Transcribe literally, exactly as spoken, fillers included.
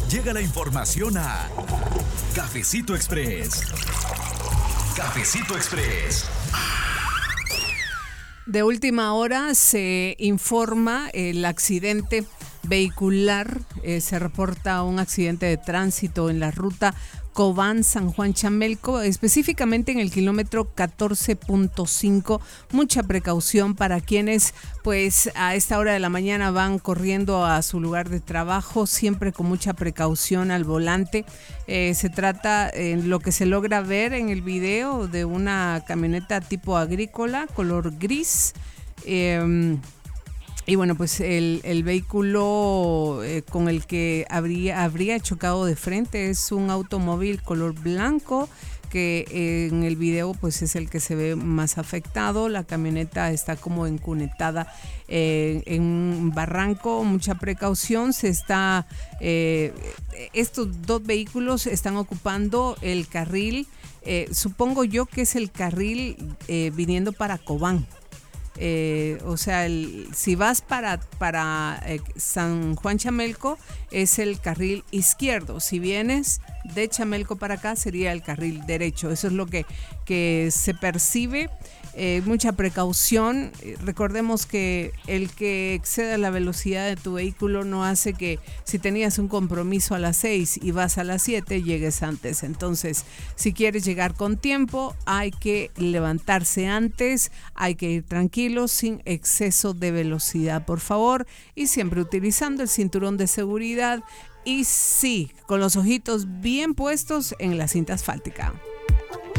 Llega la información a Cafecito Express. Cafecito Express. De última hora se informa el accidente vehicular. Eh, se reporta un accidente de tránsito en la ruta Cobán-San Juan Chamelco, específicamente en el kilómetro catorce punto cinco. Mucha precaución para quienes pues a esta hora de la mañana van corriendo a su lugar de trabajo, siempre con mucha precaución al volante. Eh, se trata, en eh, lo que se logra ver en el video, de una camioneta tipo agrícola, color gris. Eh, Y bueno, pues el, el vehículo eh, con el que habría, habría chocado de frente es un automóvil color blanco, que eh, en el video pues es el que se ve más afectado. La camioneta está como encunetada eh, en un barranco. Mucha precaución. Se está, eh, estos dos vehículos están ocupando el carril, eh, supongo yo que es el carril eh, viniendo para Cobán. Eh, o sea, el, si vas para, para eh, San Juan Chamelco es el carril izquierdo. Si vienes de Chamelco para acá sería el carril derecho. Eso es lo que, que se percibe. Eh, mucha precaución. Recordemos que el que exceda la velocidad de tu vehículo no hace que, si tenías un compromiso a las seis y vas a las siete, llegues antes. Entonces, si quieres llegar con tiempo, hay que levantarse antes, hay que ir tranquilo, sin exceso de velocidad, por favor, y siempre utilizando el cinturón de seguridad y sí, con los ojitos bien puestos en la cinta asfáltica.